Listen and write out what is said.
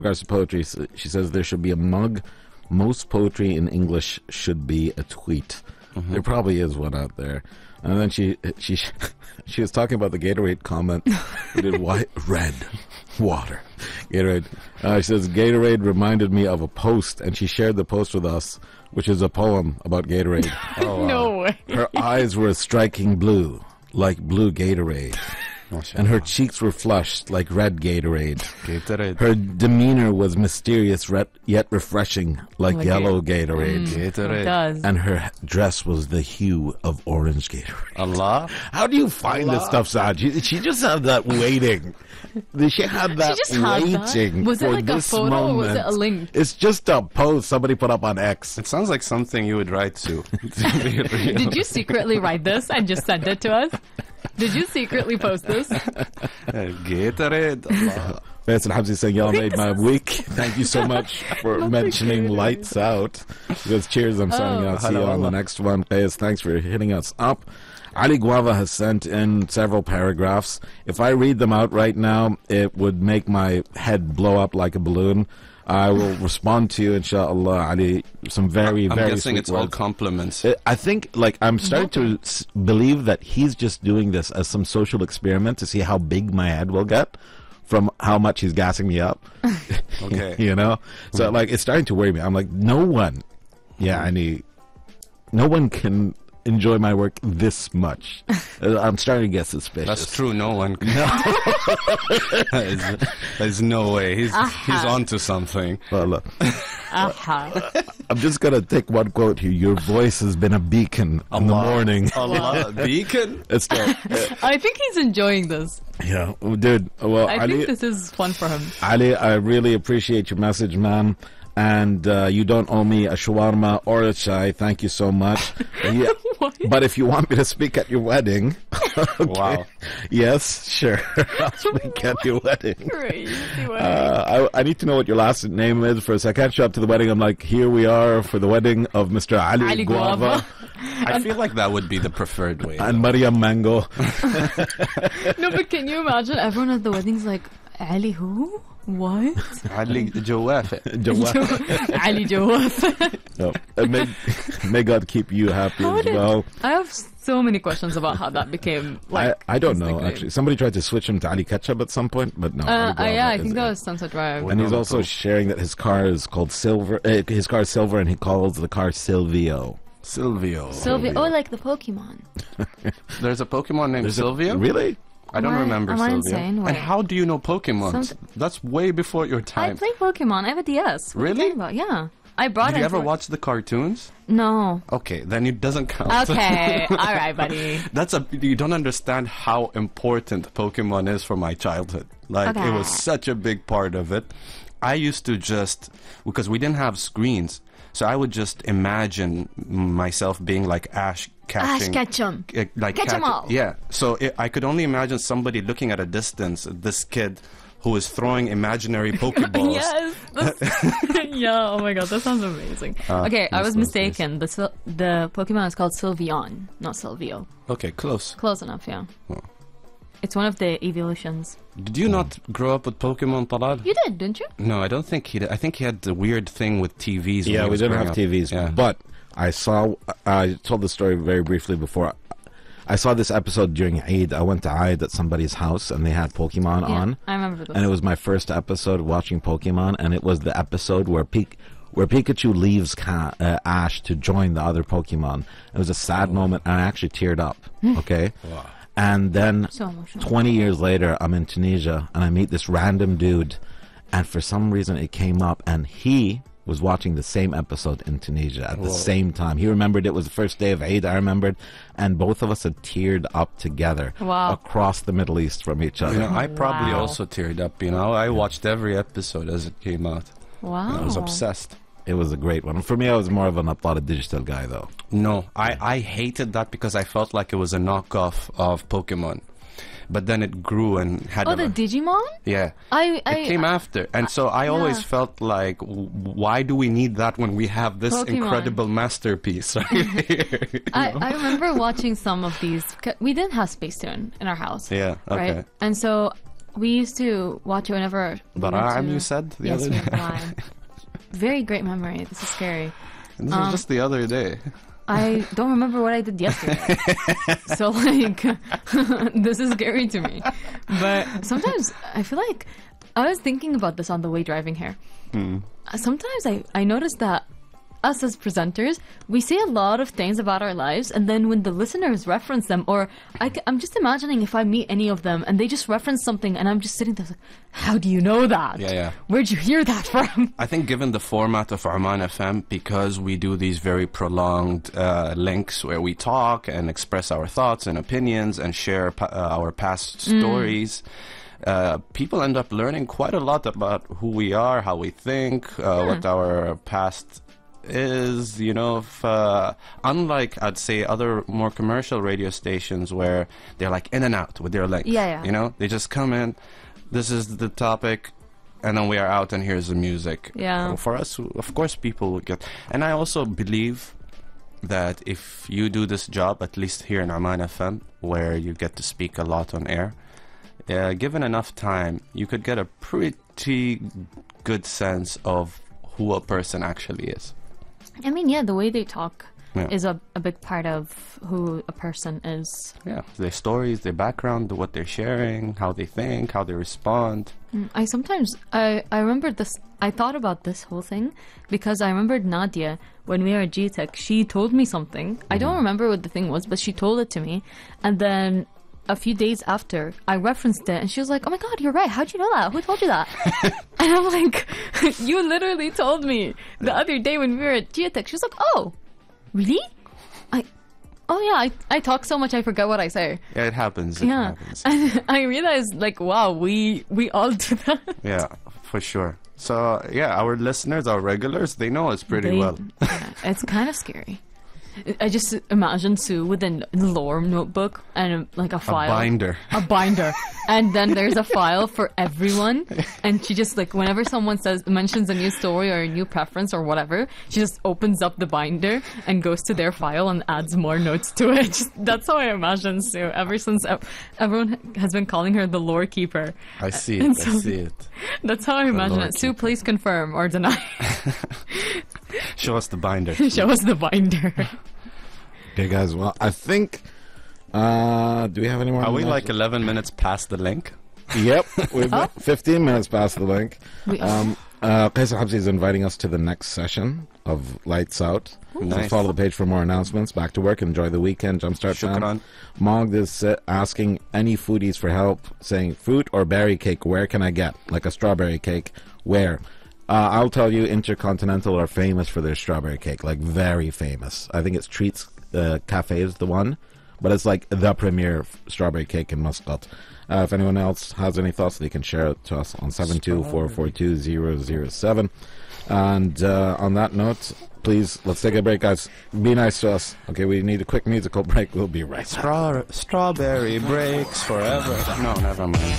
regards to poetry, she says there should be a mug. Most poetry in English should be a tweet. There probably is one out there. And then she was talking about the Gatorade comment. We did red water. Gatorade. She says Gatorade reminded me of a post, and she shared the post with us, which is a poem about Gatorade. No way. Her eyes were striking blue, like blue Gatorade. And her cheeks were flushed like red Gatorade. Her demeanor was mysterious yet refreshing like yellow Gatorade. It does. And her dress was the hue of orange Gatorade. Allah. How do you find this stuff, Saad? She just had that waiting. She had that waiting. Was it for like a this photo moment. or was it a link? It's just a post somebody put up on X. It sounds like something you would write to. Did you secretly write this and just send it to us? Did you secretly post this? Gatorade. Allah. Faisal Hamzi saying y'all made my week. Thank you so much for mentioning Lights Out. Because cheers, I'm signing out. See you on the next one. Faiz, thanks for hitting us up. Ali Guava has sent in several paragraphs. If I read them out right now, it would make my head blow up like a balloon. I will respond to you, inshallah, Ali. Some very, I'm very guessing sweet it's words. all compliments. I think, I'm starting to believe that he's just doing this as some social experiment to see how big my head will get from how much he's gassing me up. Okay. You know? So, it's starting to worry me. I'm like, no one can enjoy my work this much. I'm starting to get suspicious. That's true. No one. There's no way. He's onto something. Well, look, I'm just going to take one quote here. Your voice has been a beacon in the morning. Allah. Beacon? It's I think he's enjoying this. yeah, dude. Well, I Ali, think this is fun for him. Ali, I really appreciate your message, man. And you don't owe me a shawarma or a chai. Thank you so much. Yeah. But if you want me to speak at your wedding, okay. Wow. Yes, sure. I'll speak at your wedding. Crazy way. I need to know what your last name is first. I can't show up to the wedding. I'm like, here we are for the wedding of Mr. Ali Guava I feel like that would be the preferred way. and Mariam Mango. No, but can you imagine everyone at the wedding's like, Ali who? What? Ali Jawaf. Ali Jawaf. No. May God keep you happy as well. I have so many questions about how that became I don't his know, nickname. actually. Somebody tried to switch him to Ali Ketchup at some point, but no. Ali Guava I is think that it. was Sunset Drive. And he's also sharing that his car is called Silver. His car is Silver, and he calls the car Silvio. Silvio. Sylvia. Oh, like the Pokemon. There's a Pokemon named Silvio? Really? I don't remember am I Silvio. insane? And Wait. how do you know Pokemon? That's way before your I time. play Pokemon. I have a DS. What are you Really? talking about? Yeah. I brought Did you it ever for- watch the cartoons? No. Okay, then it doesn't count. Okay. All right, buddy. You don't understand how important Pokemon is for my childhood. It was such a big part of it. I used to because we didn't have screens, so I would just imagine myself being like Ash catching. Ash Ketchum. Catch 'em all. Yeah. So I could only imagine somebody looking at a distance, this kid who is throwing imaginary Pokeballs. Yes. Yeah. Oh my god, that sounds amazing. Okay, I was mistaken. The Pokemon is called Sylveon, not Silvio. Okay, close. Close enough. Yeah. Oh. It's one of the evolutions. Did you not grow up with Pokemon, Talal? You did, didn't you? No, I don't think he did. I think he had the weird thing with TVs. when Yeah, he we was didn't growing have up. TVs. Yeah. But I told the story very briefly before. I saw this episode during Eid. I went to Eid at somebody's house, and they had Pokemon on. I remember this. And it was my first episode watching Pokemon, and it was the episode where Pikachu leaves Ash to join the other Pokemon. It was a sad moment, and I actually teared up. Okay? Wow. And then So emotional. 20 years later, I'm in Tunisia, and I meet this random dude, and for some reason it came up, and he was watching the same episode in Tunisia at the same time. He remembered it was the first day of Eid, I remembered, and both of us had teared up together across the Middle East from each other. I probably Wow. also teared up. I watched every episode as it came out. Wow. I was obsessed. It was a great one. For me, I was more of an Atala digital guy, though. No, I hated that because I felt like it was a knockoff of Pokemon. But then it grew and had Oh, the Digimon? yeah. It Came after. And so I always yeah. felt like, why do we need that when we have this Pokemon. incredible masterpiece right here? I remember watching some of these. We didn't have Space Tune in our house. Yeah, okay. Right? And so We used to watch it whenever. Bara'am, you said the other day. Bara'am. Very great memory. This is scary. And this was just the other day. I don't remember what I did yesterday. So, like, this is scary to me. But sometimes I feel like I was thinking about this on the way driving here. Sometimes I notice that us as presenters, we say a lot of things about our lives, and then when the listeners reference them, or I'm just imagining if I meet any of them and they just reference something, and I'm just sitting there like, how do you know that? Yeah. Where'd you hear that from? I think given the format of Oman FM, because we do these very prolonged links where we talk and express our thoughts and opinions and share our past stories, people end up learning quite a lot about who we are, how we think, what our past is, you know, unlike, I'd say, other more commercial radio stations where they're like in and out with their links. Yeah. You know, they just come in, this is the topic, and then we are out and here's the music. Yeah. For us, of course, people will get... And I also believe that if you do this job, at least here in Oman FM, where you get to speak a lot on air, given enough time, you could get a pretty good sense of who a person actually is. I mean, yeah, the way they talk is a big part of who a person is. Yeah, their stories, their background, what they're sharing, how they think, how they respond. I remember this, I thought about this whole thing because I remembered Nadia, when we were at GTEC, she told me something. I don't remember what the thing was, but she told it to me. And then a few days after, I referenced it, and she was like, oh my god, you're right, how'd you know that? Who told you that? And I'm like, you literally told me the other day when we were at GTEC. She was like, oh, really? I talk so much I forget what I say. Yeah, it happens. And I realized, like, wow, we all do that. Yeah, for sure. So, yeah, our listeners, our regulars, they know us pretty well. Yeah, it's kind of scary. I just imagine Sue with a lore notebook and like a file. A binder. And then there's a file for everyone. And she just, like, whenever someone mentions a new story or a new preference or whatever, she just opens up the binder and goes to their file and adds more notes to it. That's how I imagine Sue ever since everyone has been calling her the lore keeper. I see it. That's how I imagine it. Sue, please confirm or deny. Show us the binder. Show us the binder. Okay, guys. Well, I think. Do we have any more? Are we like 11 minutes past the link? Yep, we've 15 minutes past the link. Qais Al-Habsi is inviting us to the next session of Lights Out. Nice. So follow the page for more announcements. Back to work. Enjoy the weekend. Jumpstart time. Mog is asking any foodies for help, saying fruit or berry cake. Where can I get like a strawberry cake? Where? I'll tell you, Intercontinental are famous for their strawberry cake, like very famous. I think it's Treats Cafe is the one, but it's like the premier strawberry cake in Muscat. If anyone else has any thoughts, they can share it to us on 72442-007. And on that note, please, let's take a break, guys. Be nice to us. Okay, we need a quick musical break. We'll be right back. Strawberry breaks forever. No, never mind.